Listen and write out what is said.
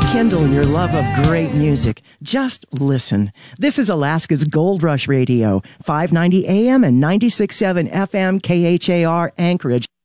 rekindle your love of great music. Just listen. This is Alaska's Gold Rush Radio, 590 AM and 96.7 FM KHAR Anchorage.